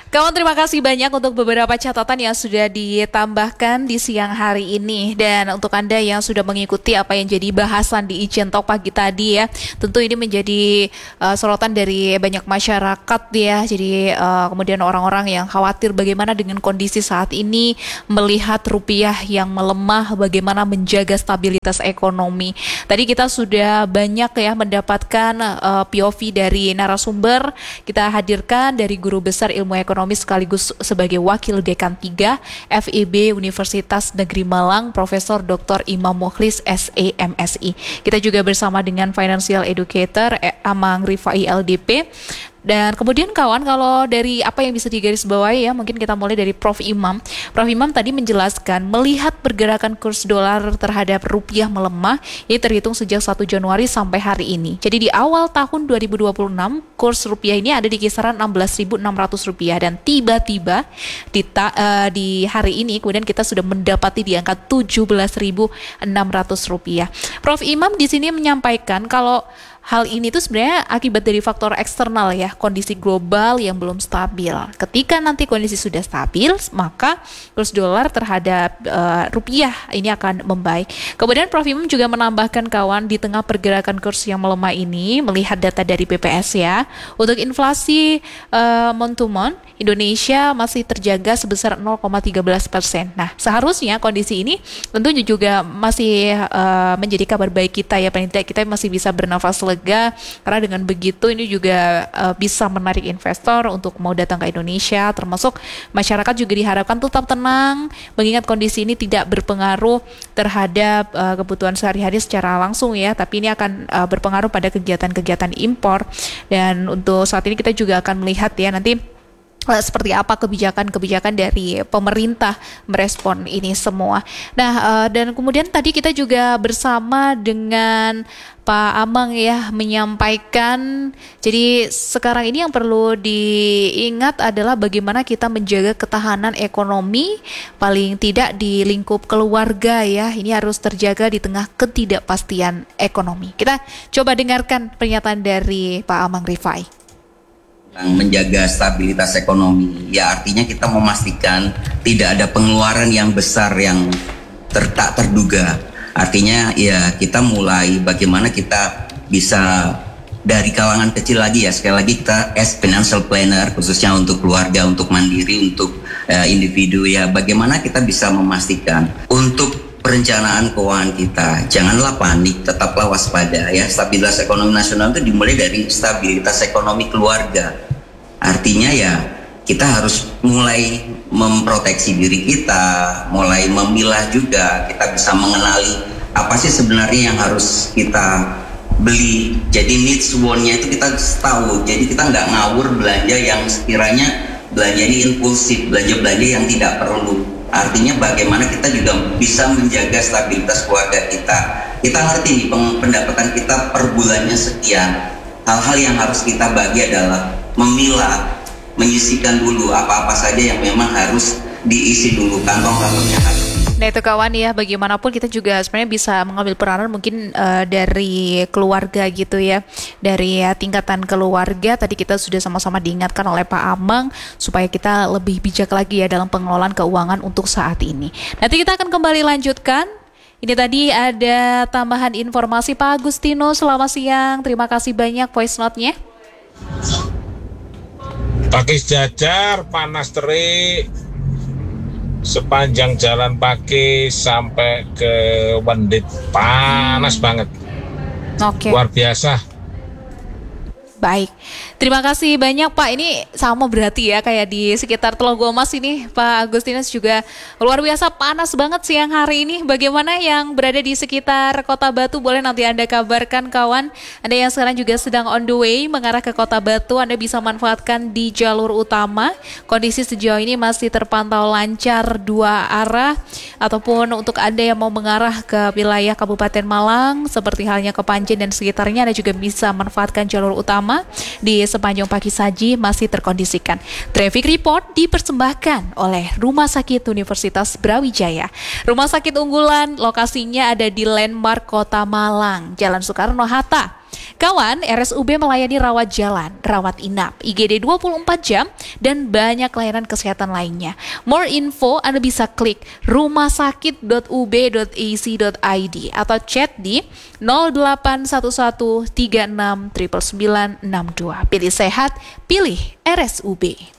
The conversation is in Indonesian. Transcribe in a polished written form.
Kawan, terima kasih banyak untuk beberapa catatan yang sudah ditambahkan di siang hari ini. Dan untuk Anda yang sudah mengikuti apa yang jadi bahasan di Ijen Talk pagi tadi ya, tentu ini menjadi sorotan dari banyak masyarakat ya. Jadi kemudian orang-orang yang khawatir bagaimana dengan kondisi saat ini, melihat rupiah yang melemah, bagaimana menjaga stabilitas ekonomi. Tadi kita sudah banyak ya mendapatkan POV dari narasumber. Kita hadirkan dari Guru Besar Ilmu Ekonomi sekaligus sebagai Wakil Dekan 3 FIB Universitas Negeri Malang, Profesor Dr. Imam Mukhlis SEMSI. Kita juga bersama dengan Financial Educator Amang Rifai LDP. Dan kemudian kawan, kalau dari apa yang bisa digarisbawahi ya, mungkin kita mulai dari Prof. Imam. Prof. Imam tadi menjelaskan melihat pergerakan kurs dolar terhadap rupiah melemah, ini terhitung sejak 1 Januari sampai hari ini. Jadi di awal tahun 2026, kurs rupiah ini ada di kisaran Rp16.600 dan tiba-tiba di hari ini kemudian kita sudah mendapati di angka Rp17.600. Prof. Imam di sini menyampaikan kalau hal ini tuh sebenarnya akibat dari faktor eksternal ya, kondisi global yang belum stabil. Ketika nanti kondisi sudah stabil, maka kurs dolar terhadap rupiah ini akan membaik. Kemudian Prof. Imam juga menambahkan kawan, di tengah pergerakan kurs yang melemah ini, melihat data dari BPS ya, untuk inflasi month to month, Indonesia masih terjaga sebesar 0,13%. Nah, seharusnya kondisi ini tentunya juga masih menjadi kabar baik kita ya, paling tidak kita masih bisa bernafas lega, karena dengan begitu ini juga bisa menarik investor untuk mau datang ke Indonesia, termasuk masyarakat juga diharapkan tetap tenang, mengingat kondisi ini tidak berpengaruh terhadap kebutuhan sehari-hari secara langsung ya, tapi ini akan berpengaruh pada kegiatan-kegiatan impor. Dan untuk saat ini kita juga akan melihat ya nanti seperti apa kebijakan-kebijakan dari pemerintah merespon ini semua. Nah, dan kemudian tadi kita juga bersama dengan Pak Amang ya menyampaikan, jadi sekarang ini yang perlu diingat adalah bagaimana kita menjaga ketahanan ekonomi, paling tidak di lingkup keluarga ya, ini harus terjaga di tengah ketidakpastian ekonomi. Kita coba dengarkan pernyataan dari Pak Amang Rifai. Menjaga stabilitas ekonomi, ya artinya kita memastikan tidak ada pengeluaran yang besar yang tak terduga. Artinya ya kita mulai bagaimana kita bisa dari kalangan kecil lagi ya, sekali lagi kita as financial planner khususnya untuk keluarga, untuk mandiri, untuk individu ya, bagaimana kita bisa memastikan untuk perencanaan keuangan kita, janganlah panik, tetaplah waspada ya. Stabilitas ekonomi nasional itu dimulai dari stabilitas ekonomi keluarga. Artinya ya kita harus mulai memproteksi diri kita, mulai memilah juga, kita bisa mengenali apa sih sebenarnya yang harus kita beli. Jadi needs want-nya itu kita tahu, jadi kita nggak ngawur belanja yang sekiranya belanja ini impulsif, belanja-belanja yang tidak perlu. Artinya bagaimana kita juga bisa menjaga stabilitas keluarga kita. Kita ngerti nih pendapatan kita per bulannya sekian. Hal-hal yang harus kita bagi adalah memilah, menyisihkan dulu apa-apa saja yang memang harus diisi dulu, kantong-kantongnya harus. Nah itu kawan ya, bagaimanapun kita juga sebenarnya bisa mengambil peranan mungkin dari keluarga gitu ya, dari tingkatan keluarga. Tadi kita sudah sama-sama diingatkan oleh Pak Amang supaya kita lebih bijak lagi ya dalam pengelolaan keuangan untuk saat ini. Nanti kita akan kembali lanjutkan. Ini tadi ada tambahan informasi Pak Agustino, selamat siang, terima kasih banyak voice note-nya. Pakis Jajar, panas terik sepanjang jalan Pakis sampai ke Wendit, panas banget. Oke. Luar biasa. Baik, terima kasih banyak Pak. Ini sama berarti ya kayak di sekitar Telogomas ini Pak Agustinus juga luar biasa panas banget siang hari ini. Bagaimana yang berada di sekitar Kota Batu? Boleh nanti Anda kabarkan kawan. Anda yang sekarang juga sedang on the way mengarah ke Kota Batu, Anda bisa manfaatkan di jalur utama. Kondisi sejauh ini masih terpantau lancar dua arah. Ataupun untuk Anda yang mau mengarah ke wilayah Kabupaten Malang seperti halnya ke Panjen dan sekitarnya, Anda juga bisa manfaatkan jalur utama di sepanjang Pagi Saji masih terkondisikan. Traffic Report dipersembahkan oleh Rumah Sakit Universitas Brawijaya. Rumah sakit unggulan lokasinya ada di Landmark Kota Malang, Jalan Soekarno-Hatta. Kawan, RSUB melayani rawat jalan, rawat inap, IGD 24 jam, dan banyak layanan kesehatan lainnya. More info Anda bisa klik rumahsakit.ub.ac.id atau chat di 0811 36 99962. Pilih sehat, pilih RSUB.